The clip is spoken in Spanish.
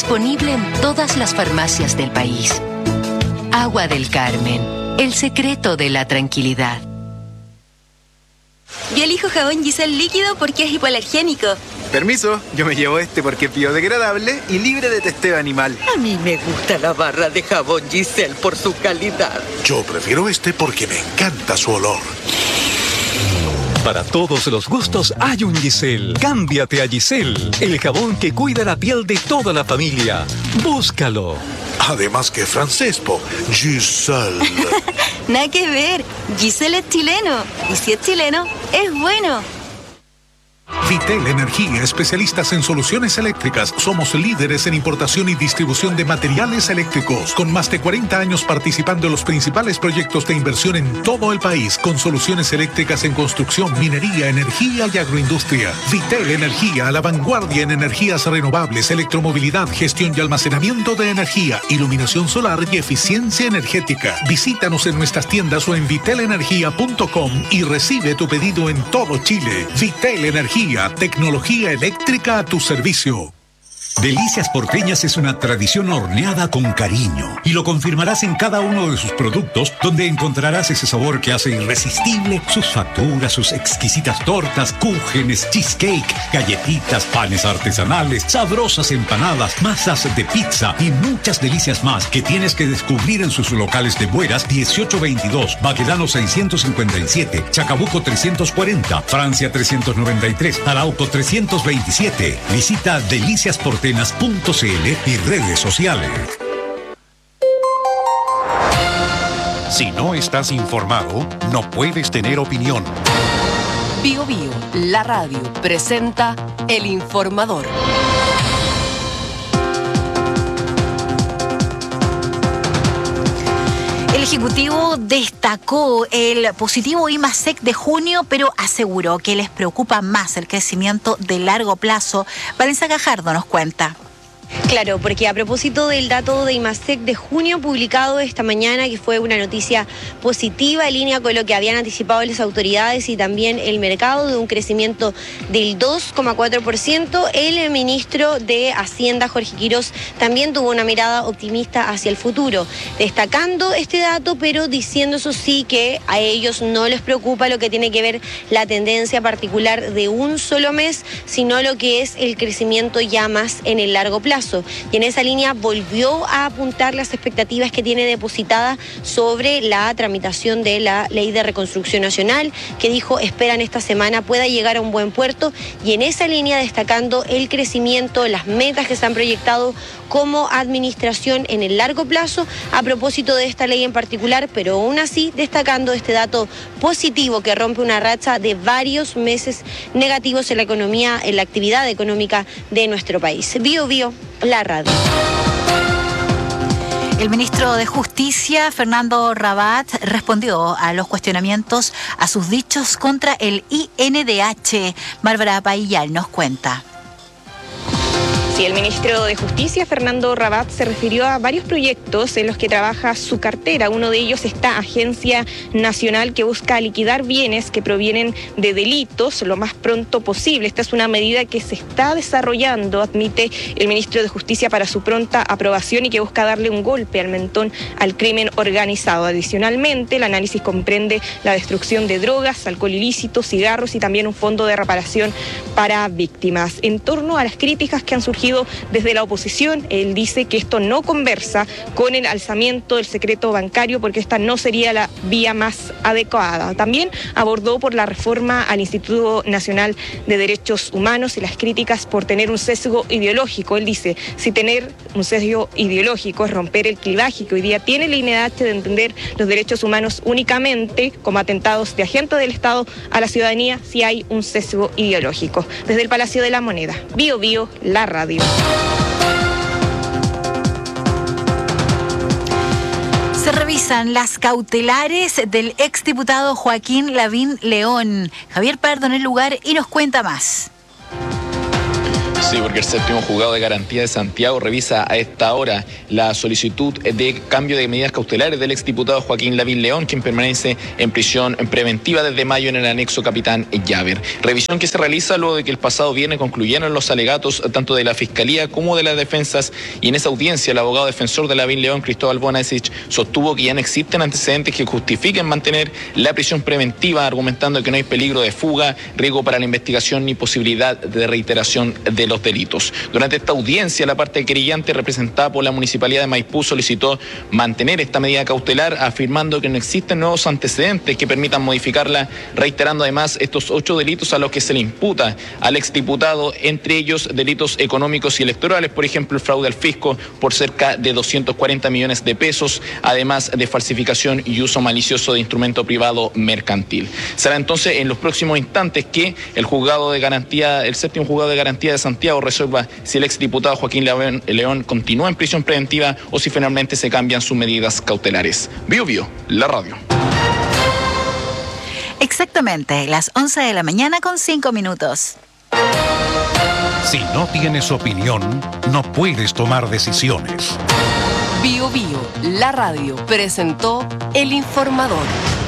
Disponible en todas las farmacias del país. Agua del Carmen, el secreto de la tranquilidad. Yo elijo jabón Giselle líquido porque es hipoalergénico. Permiso, yo me llevo este porque es biodegradable y libre de testeo animal. A mí me gusta la barra de jabón Giselle por su calidad. Yo prefiero este porque me encanta su olor. Para todos los gustos hay un Giselle. Cámbiate a Giselle, el jabón que cuida la piel de toda la familia. Búscalo. Además que francés, Giselle. Nada que ver, Giselle es chileno. Y si es chileno, es bueno. Vitel Energía, especialistas en soluciones eléctricas. Somos líderes en importación y distribución de materiales eléctricos, con más de 40 años participando en los principales proyectos de inversión en todo el país, con soluciones eléctricas en construcción, minería, energía y agroindustria. Vitel Energía, a la vanguardia en energías renovables, electromovilidad, gestión y almacenamiento de energía, iluminación solar y eficiencia energética. Visítanos en nuestras tiendas o en vitelenergia.com y recibe tu pedido en todo Chile. Vitel Energía, tecnología eléctrica a tu servicio. Delicias Porteñas es una tradición horneada con cariño y lo confirmarás en cada uno de sus productos, donde encontrarás ese sabor que hace irresistible sus facturas, sus exquisitas tortas, cúgenes, cheesecake, galletitas, panes artesanales, sabrosas empanadas, masas de pizza y muchas delicias más que tienes que descubrir en sus locales de Bueras 1822, Baquedano 657, Chacabuco 340, Francia 393, Arauco 327. Visita Delicias Porteñas.cl y redes sociales. Si no estás informado, no puedes tener opinión. Bio Bio, la radio, presenta El Informador. El Ejecutivo destacó el positivo IMASEC de junio, pero aseguró que les preocupa más el crecimiento de largo plazo. Valencia Gajardo nos cuenta. Claro, porque a propósito del dato de IMASEC de junio publicado esta mañana, que fue una noticia positiva en línea con lo que habían anticipado las autoridades y también el mercado, de un crecimiento del 2,4%, el ministro de Hacienda, Jorge Quirós, también tuvo una mirada optimista hacia el futuro, destacando este dato, pero diciendo eso sí que a ellos no les preocupa lo que tiene que ver la tendencia particular de un solo mes, sino lo que es el crecimiento ya más en el largo plazo. Y en esa línea volvió a apuntar las expectativas que tiene depositada sobre la tramitación de la Ley de Reconstrucción Nacional, que dijo esperan esta semana pueda llegar a un buen puerto, y en esa línea destacando el crecimiento, las metas que se han proyectado como administración en el largo plazo a propósito de esta ley en particular, pero aún así destacando este dato positivo que rompe una racha de varios meses negativos en la economía, en la actividad económica de nuestro país. Bio Bio, la radio. El ministro de Justicia, Fernando Rabat, respondió a los cuestionamientos a sus dichos contra el INDH. Bárbara Paillal nos cuenta. Sí, el ministro de Justicia, Fernando Rabat, se refirió a varios proyectos en los que trabaja su cartera. Uno de ellos, esta agencia nacional que busca liquidar bienes que provienen de delitos lo más pronto posible. Esta es una medida que se está desarrollando, admite el ministro de Justicia, para su pronta aprobación y que busca darle un golpe al mentón al crimen organizado. Adicionalmente, el análisis comprende la destrucción de drogas, alcohol ilícito, cigarros y también un fondo de reparación para víctimas. En torno a las críticas que han surgido desde la oposición, él dice que esto no conversa con el alzamiento del secreto bancario porque esta no sería la vía más adecuada. También abordó por la reforma al Instituto Nacional de Derechos Humanos y las críticas por tener un sesgo ideológico. Él dice, si tener un sesgo ideológico es romper el clivaje que hoy día tiene el INDH de entender los derechos humanos únicamente como atentados de agentes del Estado a la ciudadanía, si hay un sesgo ideológico. Desde el Palacio de la Moneda, Bio Bio, la radio. Se revisan las cautelares del exdiputado Joaquín Lavín León. Javier Pardo en el lugar y nos cuenta más. Sí, porque el séptimo juzgado de garantía de Santiago revisa a esta hora la solicitud de cambio de medidas cautelares del exdiputado Joaquín Lavín León, quien permanece en prisión preventiva desde mayo en el anexo Capitán Llaver. Revisión que se realiza luego de que el pasado viernes concluyeron los alegatos tanto de la Fiscalía como de las defensas, y en esa audiencia el abogado defensor de Lavín León, Cristóbal Bonasich, sostuvo que ya no existen antecedentes que justifiquen mantener la prisión preventiva, argumentando que no hay peligro de fuga, riesgo para la investigación ni posibilidad de reiteración de los delitos. Durante esta audiencia, la parte querellante representada por la Municipalidad de Maipú solicitó mantener esta medida cautelar, afirmando que no existen nuevos antecedentes que permitan modificarla, reiterando además estos 8 delitos a los que se le imputa al exdiputado, entre ellos delitos económicos y electorales, por ejemplo el fraude al fisco por cerca de 240 millones de pesos, además de falsificación y uso malicioso de instrumento privado mercantil. Será entonces en los próximos instantes que el séptimo juzgado de garantía de Santiago resuelva si el exdiputado Joaquín León continúa en prisión preventiva o si finalmente se cambian sus medidas cautelares. Bio Bio, la radio. Exactamente, las 11 de la mañana con 5 minutos. Si no tienes opinión, no puedes tomar decisiones. Bio Bio, la radio, presentó El Informador.